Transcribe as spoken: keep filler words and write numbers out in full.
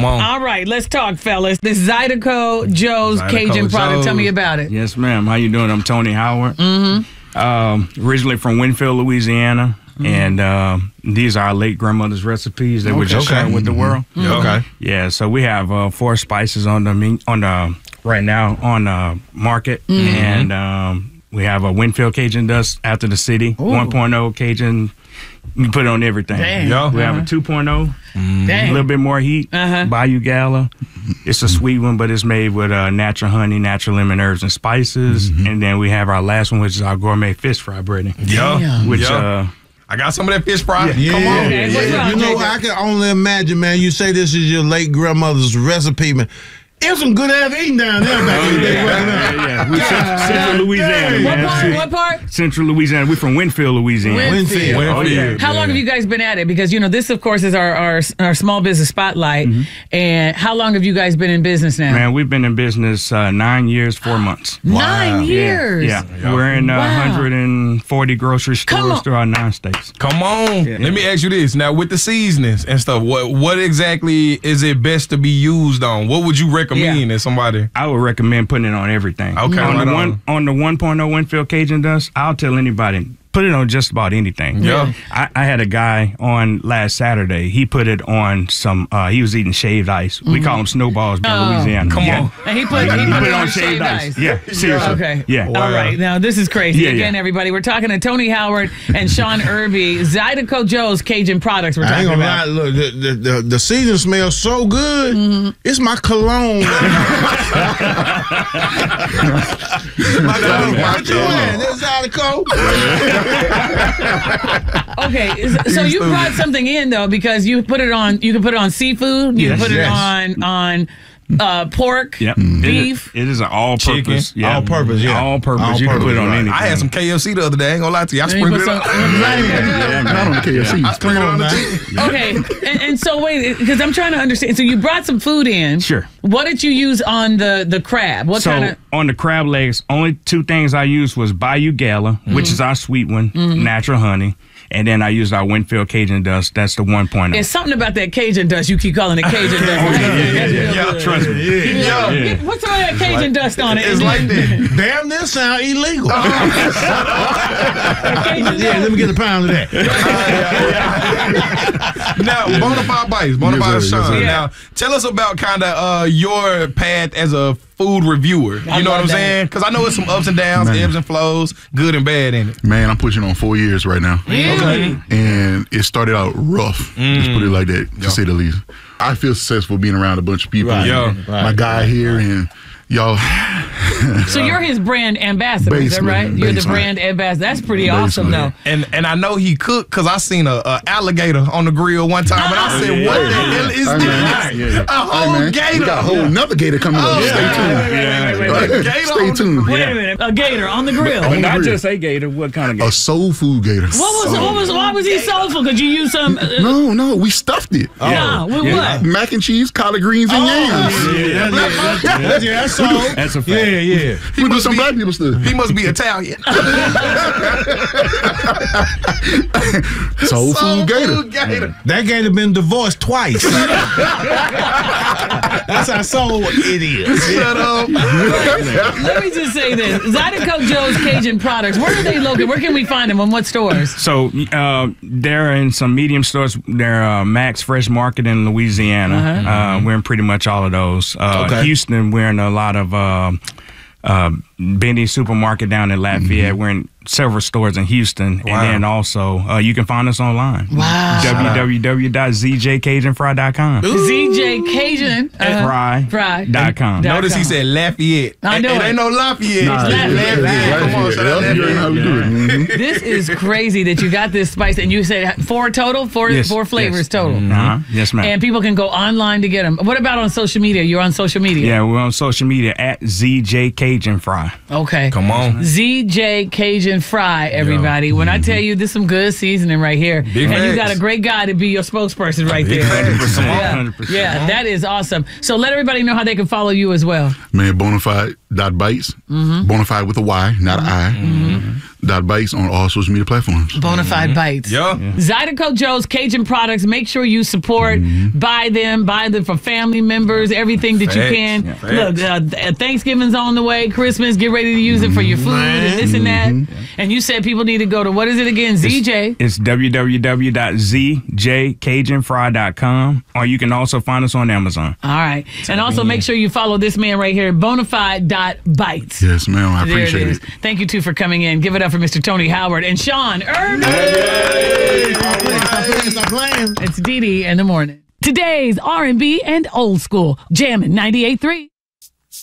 Come on. All right, let's talk, fellas. This Zydeco Joe's Zydeco Cajun product. Joe's. Tell me about it. Yes, ma'am. How you doing? I'm Tony Howard. Mm-hmm. Um, originally from Winfield, Louisiana. Mm-hmm. And uh, these are our late grandmother's recipes that Okay. we're just sharing with the world. Mm-hmm. Okay. Yeah, so we have uh, four spices on the me- on the right now on the market. Mm-hmm. And um, we have a Winfield Cajun Dust after the city, Ooh. one point oh Cajun. You put it on everything. Dang. Yeah. We have Uh-huh. a two point oh, Dang. a little bit more heat. Uh-huh. Bayou Gala. It's a sweet one, but it's made with uh, natural honey, natural lemon herbs and spices. Mm-hmm. And then we have our last one, which is our gourmet fish fry breading. Yeah. Damn. Which Yeah. uh, I got some of that fish fry. Yeah, Come on. Okay, what's yeah. wrong, You know, Jacob? I can only imagine, man. You say this is your late grandmother's recipe, man. It was some good ass eating down there back in the day. wasn't it? yeah, yeah. We cent- Central Louisiana, What man. part? What part? Central Louisiana. We're from Winfield, Louisiana. Winfield. Winfield. Oh, yeah. Winfield. How long have you guys been at it? Because, you know, this, of course, is our our, our small business spotlight. And how long have you guys been in business now? Man, we've been in business uh, nine years, four months. Nine years. Yeah, we're in uh, Wow. one hundred forty grocery Come stores on. throughout nine states. Come on. Let me ask you this. Now, with the seasonings and stuff, what what exactly is it best to be used on? What would you recommend Yeah. as somebody? I would recommend putting it on everything. Okay, on right the on. one on the one point oh Winfield Cajun Dust, I'll tell anybody put it on just about anything. Yeah. I, I had a guy on last Saturday. He put it on some. Uh, he was eating shaved ice. We call them snowballs in Oh. Louisiana. Come Yeah. on. And he put, He, he he put, it on shaved ice. Yeah, seriously. Okay. Yeah. All right. Now, this is crazy. Yeah, Again, yeah. everybody, we're talking to Tony Howard and Sean Irby. Zydeco Joe's Cajun products we're I ain't talking gonna lie. about. Look, the, the, the, the season smells so good. Mm-hmm. It's my cologne. my cologne. What you wearing? This Zydeco. Okay, so you brought something in though because you put it on. You can put it on seafood. You Yes. can put it Yes. on on uh, pork, Yep. beef. It is, it is an all-purpose. Chicken. Yeah. All-purpose, yeah. All-purpose. All You can put it on purpose, right. anything. I had some K F C the other day. I ain't gonna lie to you. I Then you sprinkled put it some- up. Yeah, Not on the K F C. I sprinkled it on the Come on, chicken. Okay, and, and so wait, because I'm trying to understand. So you brought some food in. Sure. What did you use on the the crab? What so kind of? on the crab legs, only two things I used was Bayou Gala, which is our sweet one, natural honey, and then I used our Winfield Cajun Dust. That's the one point oh. It's something about that Cajun dust. You keep calling it Cajun dust. yeah, yeah, That's yeah, real yeah. good. Trust me. Yeah. Get- Put some of that Cajun dust on it. It's like that. Damn, this sound illegal. Cajun Yeah, let me get a pound of that. Now, Bonafide Bites, Bonafide Yes, sir, yes, Sean. sir. Now, tell us about kind of uh, your path as a food reviewer. You I know what love I'm that. saying? Because I know it's some ups and downs, Man. ebbs and flows, good and bad in it. Man, I'm pushing on four years right now. Really? And it started out rough. Let's put it like that, to say the least. I feel successful being around a bunch of people. Right. Yeah. And My guy here and y'all. So you're his brand ambassador, is that Basically, right? You're the basically. brand ambassador. That's pretty awesome, Basically. though. And and I know he cooked because I seen a, a alligator on the grill one time, and I said, "What the hell is Hey, this? man. Yeah. A whole Hey, man. gator!" We got a whole nother gator coming Oh, up. yeah. Stay tuned. Yeah, wait, wait, Right. Gator on Stay the- tuned. Wait a minute, a gator on the grill. But On not the grill. just a gator. What kind of A gator? soul food gator. What was what was why was he soulful? Could you use some? Uh, No, no, we stuffed it. Nah, with Yeah. what? Mac and cheese, collard greens, and yams. Yeah, yeah, that's, that's, yeah, that's so. That's a fact. Yeah, yeah. We do some black people stuff. He must be Italian. Soul food gator. Food gator. That gator been divorced twice. That's how soul it is. Shut up. Let me just say this: Zydeco Joe's Cajun products. Where are they located? Where can we find them? On what stores? So uh, they're in some medium stores. They're uh, Max Fresh Market in Louisiana. Uh-huh. Uh, we're in pretty much all of those. Uh, Okay. Houston, we're in a lot of uh, uh, Benny Supermarket down in Lafayette. We're in several stores in Houston. Wow. And then also, uh, you can find us online. Wow. w w w dot z j cajun fry dot com. Z J Cajun uh, Fry Fry. dot com. Dot Notice he com. said Lafayette. I know it, it. ain't no Lafayette. Nah, It's Lafayette. Lafayette. Come on, shout out Lafayette. You already know how we do it. Mhm. This is crazy that you got this spice, and you said four total, four Yes, four flavors yes. total. Uh-huh. Yes, ma'am. And people can go online to get them. What about on social media? You're on social media. Yeah, we're on social media at Z J Cajun Fry. Okay. Come on. Z J Cajun Fry, everybody. When I tell you, this is some good seasoning right here. Big and you facts. got a great guy to be your spokesperson right Big there. facts. one hundred percent. Yeah. one hundred percent. Yeah, that is awesome. So let everybody know how they can follow you as well. Man, Bonafide dot bites. Bonafide with a Y, not an I. Dot Bites on all social media platforms. Bonafide mm-hmm. Bites. Yeah. yeah. Zydeco Joe's Cajun products. Make sure you support, mm-hmm. buy them, buy them for family members, everything that Facts. you can. Yeah. Look, uh, Thanksgiving's on the way, Christmas, get ready to use it for your food Man. and this and that. Mm-hmm. And you said people need to go to, what is it again? Z J. It's, it's w w w dot z j cajun fry dot com, or you can also find us on Amazon. All right. And also make sure you follow this man right here, Bonafide Dot Bites. Yes, ma'am. I there appreciate it, it. Thank you, too, for coming in. Give it up for Mister Tony Howard and Sean Irvin. Hey! Stop playing, stop playing. It's Dee Dee in the morning. Today's R and B and old school. Jammin' ninety-eight point three.